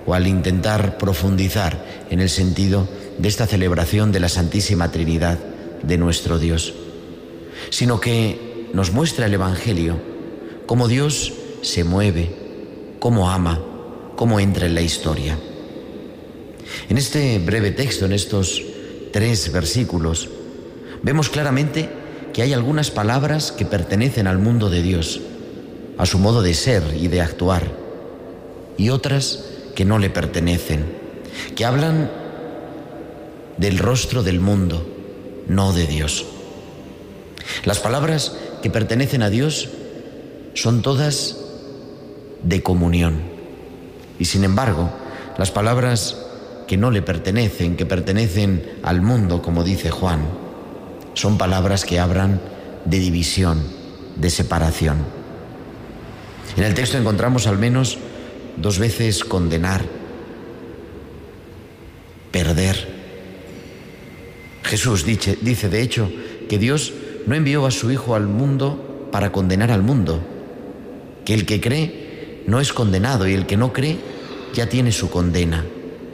o al intentar profundizar en el sentido de esta celebración de la Santísima Trinidad de nuestro Dios, sino que nos muestra el Evangelio cómo Dios se mueve, cómo ama, cómo entra en la historia. En este breve texto, en estos 3 versículos, vemos claramente que hay algunas palabras que pertenecen al mundo de Dios, a su modo de ser y de actuar, y otras que no le pertenecen, que hablan del rostro del mundo, no de Dios. Las palabras que pertenecen a Dios son todas de comunión, y sin embargo, las palabras que no le pertenecen, que pertenecen al mundo, como dice Juan, son palabras que hablan de división, de separación. En el texto encontramos al menos 2 veces condenar, perder. Jesús dice de hecho que Dios no envió a su Hijo al mundo para condenar al mundo, que el que cree no es condenado y el que no cree ya tiene su condena.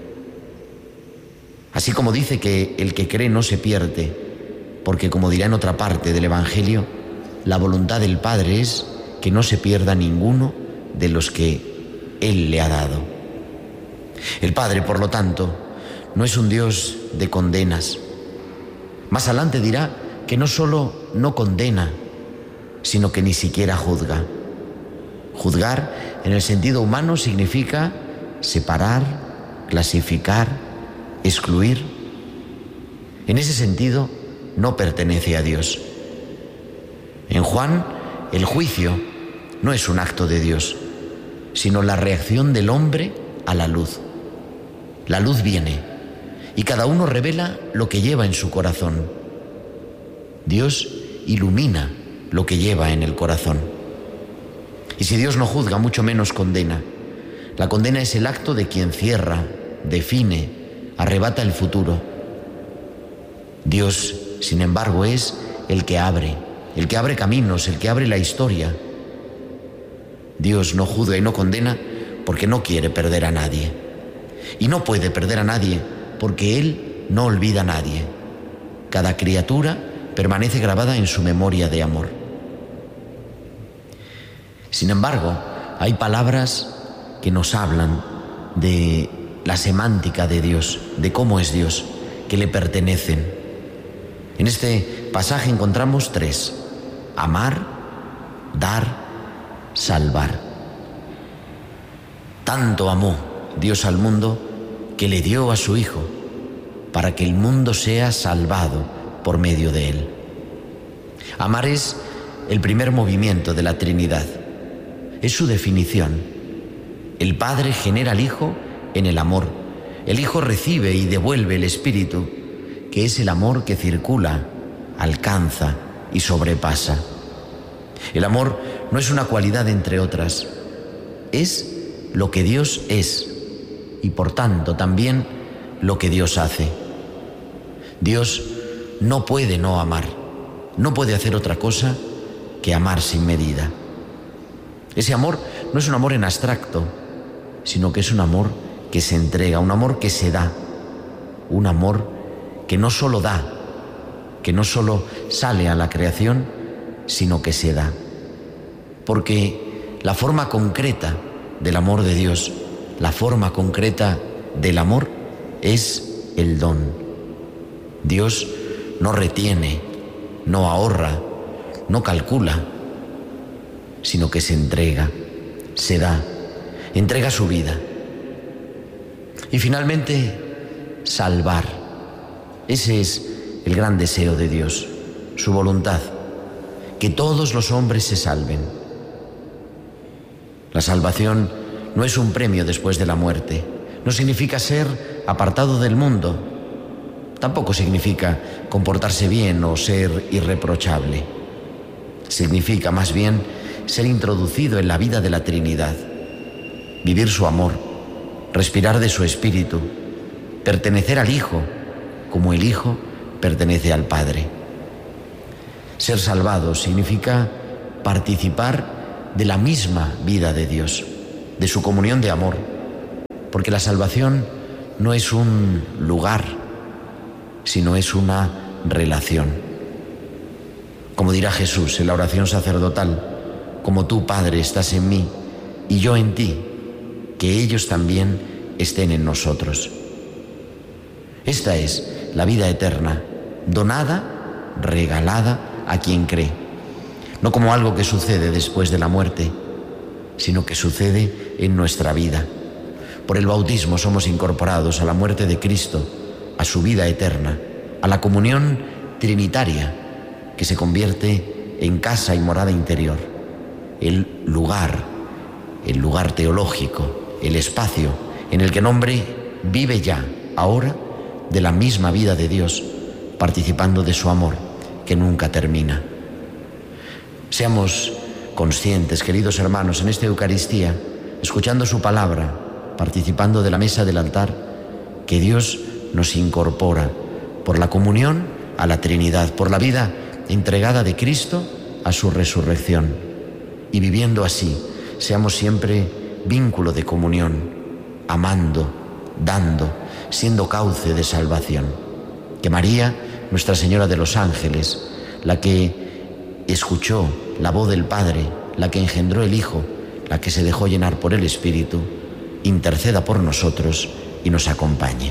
Así como dice que el que cree no se pierde, porque como dirá en otra parte del Evangelio, la voluntad del Padre es que no se pierda ninguno de los que Él le ha dado. El Padre, por lo tanto, no es un Dios de condenas. Más adelante dirá que no solo no condena, sino que ni siquiera juzga. Juzgar en el sentido humano significa separar, clasificar, excluir. En ese sentido, no pertenece a Dios. En Juan, el juicio no es un acto de Dios, sino la reacción del hombre a la luz. La luz viene y cada uno revela lo que lleva en su corazón. Dios ilumina lo que lleva en el corazón. Y si Dios no juzga, mucho menos condena. La condena es el acto de quien cierra, define, arrebata el futuro. Dios, sin embargo, es el que abre caminos, el que abre la historia. Dios no juzga y no condena porque no quiere perder a nadie. Y no puede perder a nadie porque Él no olvida a nadie. Cada criatura permanece grabada en su memoria de amor. Sin embargo, hay palabras que nos hablan de la semántica de Dios, de cómo es Dios, que le pertenecen. En este pasaje encontramos 3: amar, dar, salvar. Tanto amó Dios al mundo que le dio a su Hijo para que el mundo sea salvado por medio de Él. Amar es el primer movimiento de la Trinidad. Es su definición. El Padre genera al Hijo en el amor. El Hijo recibe y devuelve el Espíritu, que es el amor que circula, alcanza y sobrepasa. El amor no es una cualidad entre otras. Es lo que Dios es y por tanto también lo que Dios hace. Dios no puede no amar. No puede hacer otra cosa que amar sin medida. Ese amor no es un amor en abstracto, sino que es un amor que se entrega, un amor que se da, un amor que no solo da, que no solo sale a la creación, sino que se da. Porque la forma concreta del amor de Dios, la forma concreta del amor es el don. Dios no retiene, no ahorra, no calcula, sino que se entrega, se da, entrega su vida. Y finalmente, salvar. Ese es el gran deseo de Dios, su voluntad, que todos los hombres se salven. La salvación no es un premio después de la muerte, no significa ser apartado del mundo, tampoco significa comportarse bien o ser irreprochable. Significa más bien ser introducido en la vida de la Trinidad, vivir su amor, respirar de su espíritu, pertenecer al Hijo, como el Hijo pertenece al Padre. Ser salvado significa participar de la misma vida de Dios, de su comunión de amor, porque la salvación no es un lugar, sino es una relación. Como dirá Jesús en la oración sacerdotal: como tú, Padre, estás en mí y yo en ti, que ellos también estén en nosotros. Esta es la vida eterna, donada, regalada a quien cree, no como algo que sucede después de la muerte, sino que sucede en nuestra vida. Por el bautismo somos incorporados a la muerte de Cristo, a su vida eterna, a la comunión trinitaria que se convierte en casa y morada interior, el lugar teológico, el espacio en el que el hombre vive ya, ahora, de la misma vida de Dios, participando de su amor que nunca termina. Seamos conscientes, queridos hermanos, en esta Eucaristía, escuchando su palabra, participando de la mesa del altar, que Dios nos incorpora por la comunión a la Trinidad, por la vida entregada de Cristo a su resurrección. Y viviendo así, seamos siempre vínculo de comunión, amando, dando, siendo cauce de salvación. Que María, Nuestra Señora de los Ángeles, la que escuchó la voz del Padre, la que engendró el Hijo, la que se dejó llenar por el Espíritu, interceda por nosotros y nos acompañe.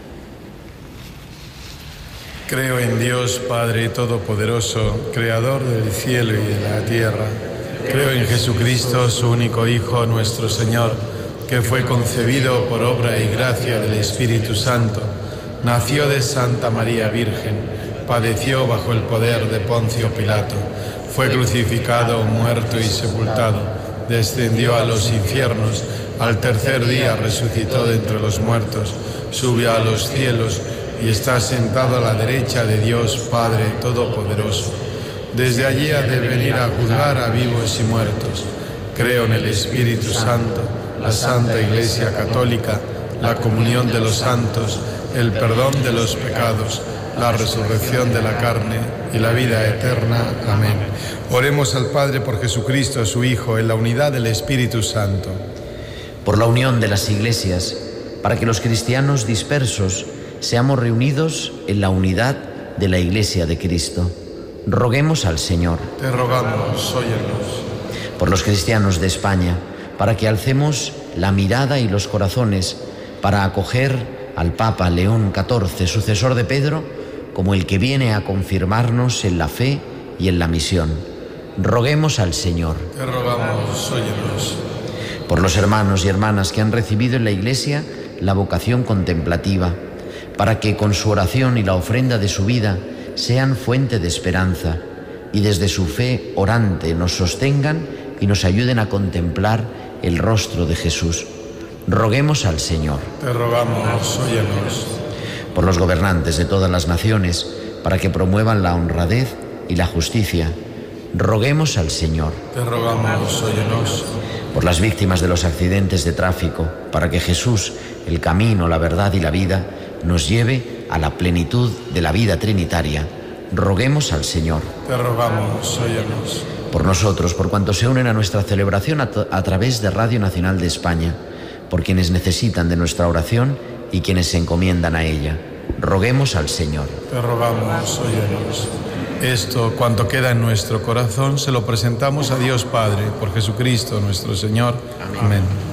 Creo en Dios Padre Todopoderoso, Creador del cielo y de la tierra. Creo en Jesucristo, su único Hijo, nuestro Señor, que fue concebido por obra y gracia del Espíritu Santo. Nació de Santa María Virgen, padeció bajo el poder de Poncio Pilato, fue crucificado, muerto y sepultado, descendió a los infiernos, al tercer día resucitó de entre los muertos, subió a los cielos y está sentado a la derecha de Dios Padre Todopoderoso. Desde allí ha de venir a juzgar a vivos y muertos. Creo en el Espíritu Santo, la Santa Iglesia Católica, la comunión de los santos, el perdón de los pecados, la resurrección de la carne y la vida eterna. Amén. Oremos al Padre por Jesucristo, su Hijo, en la unidad del Espíritu Santo. Por la unión de las iglesias, para que los cristianos dispersos seamos reunidos en la unidad de la Iglesia de Cristo. Roguemos al Señor. Te rogamos, óyenos. Por los cristianos de España, para que alcemos la mirada y los corazones para acoger al Papa León XIV, sucesor de Pedro, como el que viene a confirmarnos en la fe y en la misión. Roguemos al Señor. Te rogamos, óyenos. Por los hermanos y hermanas que han recibido en la Iglesia la vocación contemplativa, para que con su oración y la ofrenda de su vida sean fuente de esperanza y desde su fe orante nos sostengan y nos ayuden a contemplar el rostro de Jesús. Roguemos al Señor. Te rogamos, óyenos. Por los gobernantes de todas las naciones, para que promuevan la honradez y la justicia. Roguemos al Señor. Te rogamos, óyenos. Por las víctimas de los accidentes de tráfico, para que Jesús, el camino, la verdad y la vida, nos lleve a la plenitud de la vida trinitaria. Roguemos al Señor. Te rogamos, óyenos. Por nosotros, por cuantos se unen a nuestra celebración a través de Radio Nacional de España, por quienes necesitan de nuestra oración y quienes se encomiendan a ella. Roguemos al Señor. Te rogamos, óyenos. Esto, cuanto queda en nuestro corazón, se lo presentamos a Dios Padre, por Jesucristo nuestro Señor. Amén.